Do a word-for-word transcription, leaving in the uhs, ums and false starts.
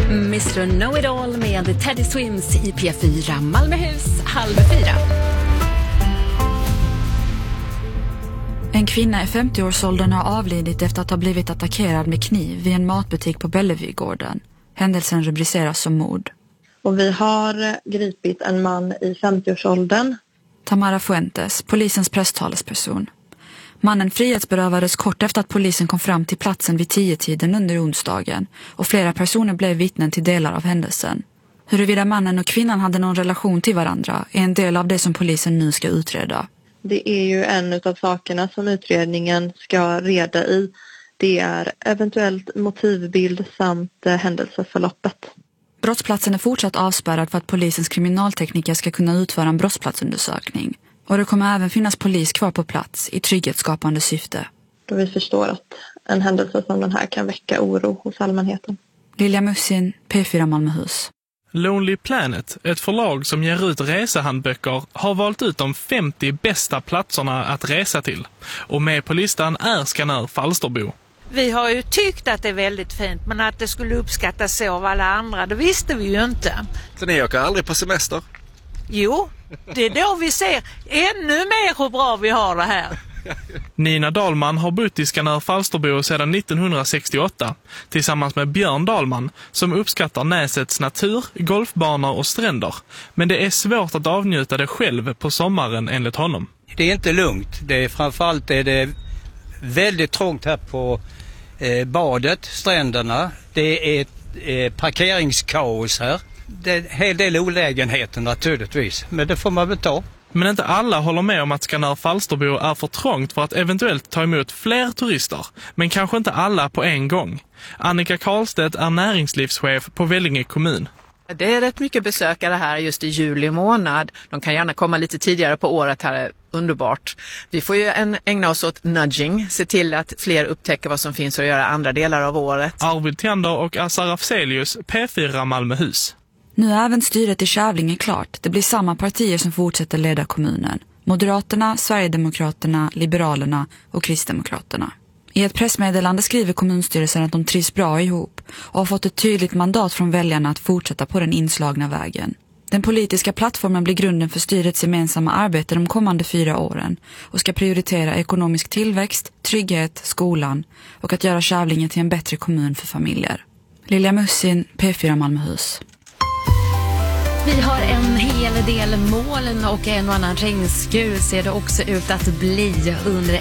mister Know-It-All med Teddy Swims i P fyra Malmöhus halv fyra. En kvinna i femtioårsåldern har avlidit efter att ha blivit attackerad med kniv vid en matbutik på Bellevue-gården. Händelsen rubriceras som mord. Och vi har gripit en man i femtioårsåldern. Tamara Fuentes, polisens presstalesperson. Mannen frihetsberövades kort efter att polisen kom fram till platsen vid tio-tiden under onsdagen och flera personer blev vittnen till delar av händelsen. Huruvida mannen och kvinnan hade någon relation till varandra är en del av det som polisen nu ska utreda. Det är ju en av sakerna som utredningen ska reda i. Det är eventuellt motivbild samt händelseförloppet. Brottsplatsen är fortsatt avspärrad för att polisens kriminaltekniker ska kunna utföra en brottsplatsundersökning. Och det kommer även finnas polis kvar på plats i trygghetsskapande syfte. Då vi förstår att en händelse som den här kan väcka oro hos allmänheten. Lilja Mussin, P fyra Malmöhus. Lonely Planet, ett förlag som ger ut resehandböcker, har valt ut de femtio bästa platserna att resa till. Och med på listan är Skanör Falsterbo. Vi har ju tyckt att det är väldigt fint, men att det skulle uppskattas så av alla andra, det visste vi ju inte. Så ni åker aldrig på semester? Jo, det är då vi ser ännu mer hur bra vi har det här. Nina Dahlman har bott i Skanör Falsterbo sedan nittonhundrasextioåtta tillsammans med Björn Dahlman som uppskattar Näsets natur, golfbanor och stränder. Men det är svårt att avnjuta det själv på sommaren enligt honom. Det är inte lugnt. Det är, framförallt är det väldigt trångt här på eh, badet, stränderna. Det är eh, parkeringskaos här. Det är en hel del olägenheter naturligtvis, men det får man väl ta. Men inte alla håller med om att Skanör Falsterbo är för trångt för att eventuellt ta emot fler turister. Men kanske inte alla på en gång. Annika Karlstedt är näringslivschef på Vellinge kommun. Det är rätt mycket besökare här just i juli månad. De kan gärna komma lite tidigare på året, här är underbart. Vi får ju en, ägna oss åt nudging, se till att fler upptäcker vad som finns att göra andra delar av året. Arvid Tiander och Assar Afzelius, P fyra Malmöhus. Nu är även styret i Kävlinge klart. Det blir samma partier som fortsätter leda kommunen. Moderaterna, Sverigedemokraterna, Liberalerna och Kristdemokraterna. I ett pressmeddelande skriver kommunstyrelsen att de trivs bra ihop och har fått ett tydligt mandat från väljarna att fortsätta på den inslagna vägen. Den politiska plattformen blir grunden för styrets gemensamma arbete de kommande fyra åren och ska prioritera ekonomisk tillväxt, trygghet, skolan och att göra Kävlinge till en bättre kommun för familjer. Lilja Mussin, P fyra Malmöhus. Vi har en hel del moln och en och annan regnskur ser det också ut att bli under